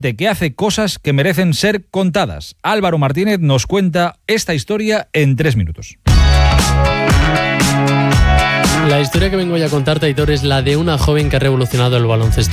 de que hace cosas que merecen ser contadas. Álvaro Martínez nos cuenta esta historia en 3 minutos. La historia que vengo a contarte, Aitor, es la de una joven que ha revolucionado el baloncesto